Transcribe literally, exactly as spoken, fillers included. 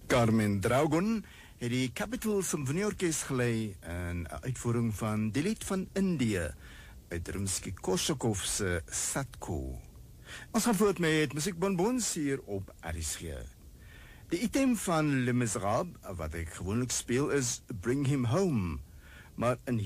Carmen Dragon het die Capitol Symfonieorkest gelei in 'n uitvoering van die lied van Indië uit Rimsky-Korsakov se Satko. Ons gaan voort met musiekbonbons hier op R S G. Die item van Les Miserables wat ek gewoonlik speel is Bring Him Home, maar in